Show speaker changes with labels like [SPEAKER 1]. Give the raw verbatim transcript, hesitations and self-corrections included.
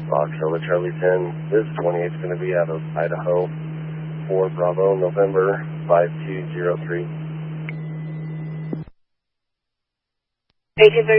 [SPEAKER 1] Fox, over Charlie ten. This twenty-eight is going to be out of Idaho, four Bravo, November five two zero three.
[SPEAKER 2] Thank you very